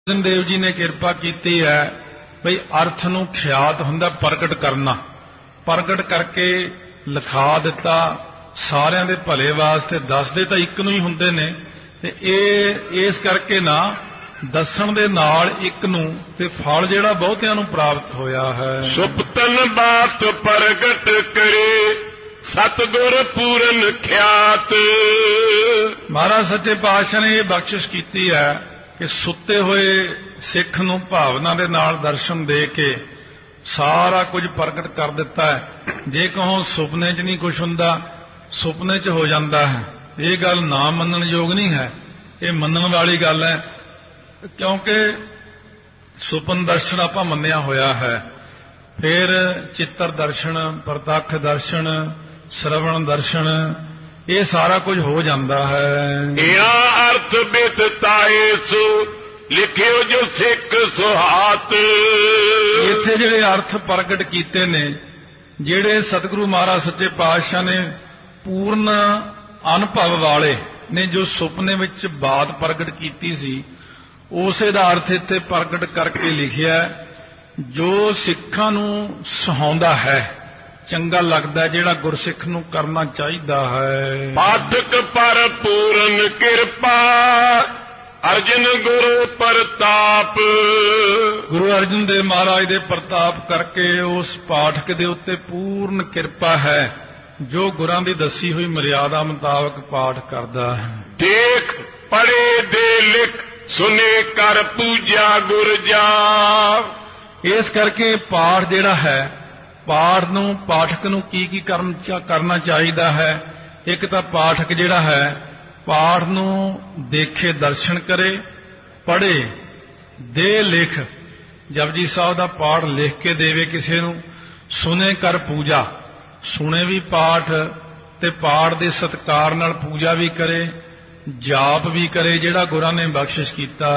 ਦੇਵ ਜੀ ਨੇ ਕਿਰਪਾ ਕੀਤੀ ਹੈ ਬਈ ਅਰਥ ਨੂੰ ਖਿਆਤ ਹੁੰਦਾ ਪ੍ਰਗਟ ਕਰਨਾ, ਪ੍ਰਗਟ ਕਰਕੇ ਲਿਖਾ ਦਿੱਤਾ। ਸਾਰਿਆਂ ਦੇ ਭਲੇ ਵਾਸਤੇ ਦੱਸਦੇ ਤਾਂ ਇੱਕ ਨੂੰ ਹੀ ਹੁੰਦੇ ਨੇ, ਤੇ ਇਹ ਇਸ ਕਰਕੇ ਨਾ ਦੱਸਣ ਦੇ ਨਾਲ ਇੱਕ ਨੂੰ, ਤੇ ਫਲ ਜਿਹੜਾ ਬਹੁਤਿਆਂ ਨੂੰ ਪ੍ਰਾਪਤ ਹੋਇਆ ਹੈ। ਸੁਪਤਨ ਬਾਤ ਪ੍ਰਗਟ ਕਰੇ ਸਤਿਗੁਰ ਪੂਰਨ ਖਿਆਤ। ਮਹਾਰਾਜ ਸੱਚੇ ਪਾਤਸ਼ਾਹ ਨੇ ਇਹ ਬਖਸ਼ਿਸ਼ ਕੀਤੀ ਹੈ ਕਿ ਸੁੱਤੇ ਹੋਏ ਸਿੱਖ ਨੂੰ ਭਾਵਨਾ ਦੇ ਨਾਲ ਦਰਸ਼ਨ ਦੇ ਕੇ ਸਾਰਾ ਕੁਝ ਪ੍ਰਗਟ ਕਰ ਦਿੱਤਾ ਹੈ। ਜੇ ਕਹੋ ਸੁਪਨੇ 'ਚ ਨਹੀਂ ਕੁਝ ਹੁੰਦਾ, ਸੁਪਨੇ 'ਚ ਹੋ ਜਾਂਦਾ ਹੈ। ਇਹ ਗੱਲ ਨਾ ਮੰਨਣ ਯੋਗ ਨਹੀਂ ਹੈ, ਇਹ ਮੰਨਣ ਵਾਲੀ ਗੱਲ ਹੈ, ਕਿਉਂਕਿ ਸੁਪਨ ਦਰਸ਼ਨ ਆਪਾਂ ਮੰਨਿਆ ਹੋਇਆ ਹੈ। ਫਿਰ ਚਿੱਤਰ ਦਰਸ਼ਨ, ਪ੍ਰਤੱਖ ਦਰਸ਼ਨ, ਸ਼ਰਵਣ ਦਰਸ਼ਨ, ਇਹ ਸਾਰਾ ਕੁਝ ਹੋ ਜਾਂਦਾ ਹੈ। ਇਹ ਅਰਥ ਬਿਤਤਾਏ ਸੋ ਲਿਖਿਓ ਜੋ ਸਿੱਖ ਸੁਹਾਤ। ਇੱਥੇ ਜਿਹੜੇ ਅਰਥ ਪ੍ਰਗਟ ਕੀਤੇ ਨੇ, ਜਿਹੜੇ ਸਤਿਗੁਰੂ ਮਹਾਰਾਜ ਸੱਚੇ ਪਾਤਸ਼ਾਹ ਨੇ ਪੂਰਨ ਅਨੁਭਵ ਵਾਲੇ ਨੇ ਜੋ ਸੁਪਨੇ ਵਿੱਚ ਬਾਤ ਪ੍ਰਗਟ ਕੀਤੀ ਸੀ, ਉਸੇ ਦਾ ਅਰਥ ਇੱਥੇ ਪ੍ਰਗਟ ਕਰਕੇ ਲਿਖਿਆ। ਜੋ ਸਿੱਖਾਂ ਨੂੰ ਸੁਹਾਉਂਦਾ ਹੈ, ਚੰਗਾ ਲੱਗਦਾ, ਜਿਹੜਾ ਗੁਰਸਿੱਖ ਨੂੰ ਕਰਨਾ ਚਾਹੀਦਾ ਹੈ। ਪਾਠਕ ਪਰ ਪੂਰਨ ਕਿਰਪਾ ਅਰਜਨ ਗੁਰੂ ਪ੍ਰਤਾਪ। ਗੁਰੂ ਅਰਜਨ ਦੇਵ ਮਹਾਰਾਜ ਦੇ ਪ੍ਰਤਾਪ ਕਰਕੇ ਉਸ ਪਾਠਕ ਦੇ ਉੱਤੇ ਪੂਰਨ ਕਿਰਪਾ ਹੈ, ਜੋ ਗੁਰਾਂ ਦੀ ਦੱਸੀ ਹੋਈ ਮਰਿਆਦਾ ਮੁਤਾਬਕ ਪਾਠ ਕਰਦਾ ਹੈ। ਦੇਖ ਪੜੇ ਦੇ ਲਿਖ ਸੁਨੇ ਕਰ ਪੂਜਾ ਗੁਰ ਜਾ। ਇਸ ਕਰਕੇ ਪਾਠ ਜਿਹੜਾ ਹੈ, ਪਾਠ ਨੂੰ, ਪਾਠਕ ਨੂੰ ਕੀ ਕਰਨਾ ਚਾਹੀਦਾ ਹੈ। ਇੱਕ ਤਾਂ ਪਾਠਕ ਜਿਹੜਾ ਹੈ ਪਾਠ ਨੂੰ ਦੇਖੇ, ਦਰਸ਼ਨ ਕਰੇ, ਪੜ੍ਹੇ, ਦੇ ਲਿਖ, ਜਪਜੀ ਸਾਹਿਬ ਦਾ ਪਾਠ ਲਿਖ ਕੇ ਦੇਵੇ ਕਿਸੇ ਨੂੰ। ਸੁਨੇ ਕਰ ਪੂਜਾ, ਸੁਣੇ ਵੀ ਪਾਠ ਤੇ ਪਾਠ ਦੇ ਸਤਿਕਾਰ ਨਾਲ ਪੂਜਾ ਵੀ ਕਰੇ, ਜਾਪ ਵੀ ਕਰੇ, ਜਿਹੜਾ ਗੁਰਾਂ ਨੇ ਬਖਸ਼ਿਸ਼ ਕੀਤਾ